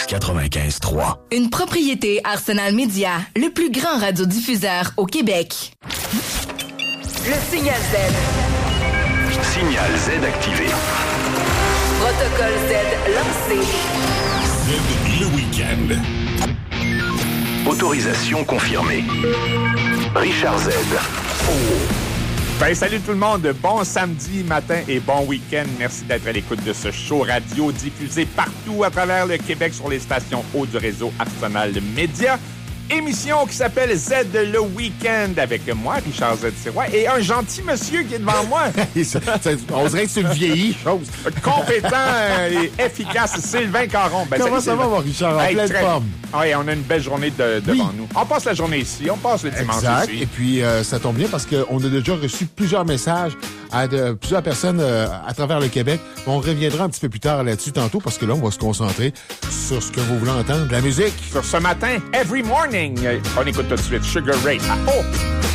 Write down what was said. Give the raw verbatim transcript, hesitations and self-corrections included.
quatre-vingt-quinze trois. Une propriété Arsenal Média, le plus grand radiodiffuseur au Québec. Le signal Z. Signal Z activé. Protocole Z lancé. Z le week-end. Autorisation confirmée. Richard Z. Oh. Ben, salut tout le monde. Bon samedi matin et bon week-end. Merci d'être à l'écoute de ce show radio diffusé partout à travers le Québec sur les stations haut du réseau Arsenal Média. Émission qui s'appelle Z le Week-end avec moi, Richard Z. Sirois, et un gentil monsieur qui est devant moi. ça, ça, on dirait que c'est une vieillie chose. Compétent et efficace, Sylvain Caron. Ben, Comment salut, ça Sylvain. va, mon Richard? En hey, pleine très... forme. Oui, on a une belle journée de, devant oui. nous. On passe la journée ici, on passe le dimanche exact. ici. Et puis, euh, ça tombe bien parce qu'on a déjà reçu plusieurs messages à de, plusieurs personnes euh, à travers le Québec. On reviendra un petit peu plus tard là-dessus tantôt parce que là, on va se concentrer sur ce que vous voulez entendre, de la musique. Sur ce matin, Every Morning, on écoute tout de suite Sugar Ray à O.